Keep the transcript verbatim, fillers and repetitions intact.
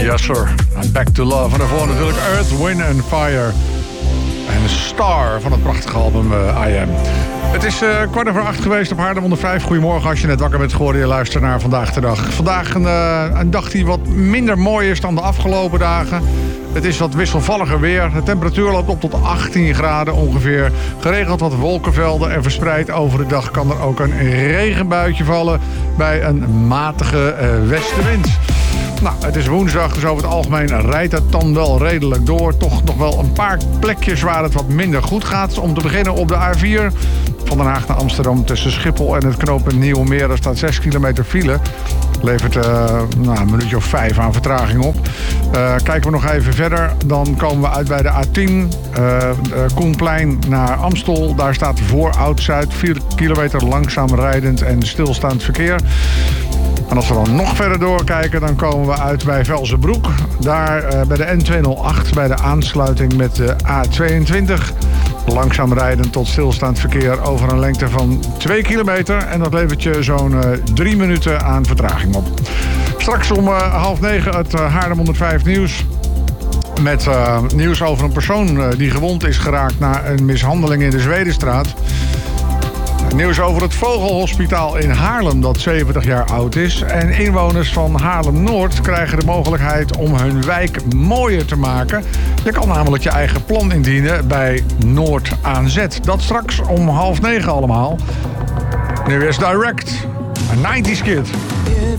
Yes sir, I'm back to love. En daarvoor natuurlijk Earth, Wind and Fire. En Star van het prachtige album uh, I Am. Het is uh, kwart over acht geweest op Haarlem onder vijf. Goedemorgen als je net wakker bent geworden. Je luistert naar Vandaag de Dag. Vandaag een, uh, een dag die wat minder mooi is dan de afgelopen dagen. Het is wat wisselvalliger weer. De temperatuur loopt op tot achttien graden ongeveer. Geregeld wat wolkenvelden en verspreid over de dag kan er ook een regenbuitje vallen bij een matige uh, westenwind. Nou, het is woensdag, dus over het algemeen rijdt het dan wel redelijk door. Toch nog wel een paar plekjes waar het wat minder goed gaat. Om te beginnen op de A vier van Den Haag naar Amsterdam tussen Schiphol en het knooppunt Nieuwemeer. Er staat zes kilometer file. Levert uh, nou, een minuutje of vijf aan vertraging op. Uh, kijken we nog even verder. Dan komen we uit bij de A tien. Uh, uh, Koenplein naar Amstel. Daar staat voor Oud-Zuid vier kilometer langzaam rijdend en stilstaand verkeer. En als we dan nog verder doorkijken, dan komen we uit bij Velzenbroek. Daar uh, bij de N tweehonderdacht, bij de aansluiting met de A tweeëntwintig. Langzaam rijden tot stilstaand verkeer over een lengte van twee kilometer. En dat levert je zo'n uh, drie minuten aan vertraging op. Straks om uh, half negen het uh, Haarlem honderdvijf nieuws. Met uh, nieuws over een persoon uh, die gewond is geraakt na een mishandeling in de Zwedenstraat. Nieuws over het Vogelhospitaal in Haarlem dat zeventig jaar oud is. En inwoners van Haarlem-Noord krijgen de mogelijkheid om hun wijk mooier te maken. Je kan namelijk je eigen plan indienen bij Noord aan Zet. Dat straks om half negen allemaal. Nu is Direct, een nineties kid. If